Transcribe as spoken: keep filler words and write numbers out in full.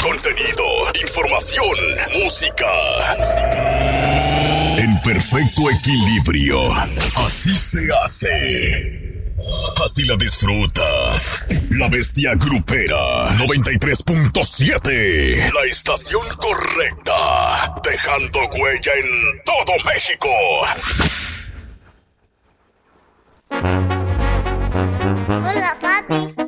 contenido, información, música. En perfecto equilibrio. Así se hace. Así la disfrutas. La Bestia Grupera noventa y tres punto siete. La estación correcta. Dejando huella en todo México.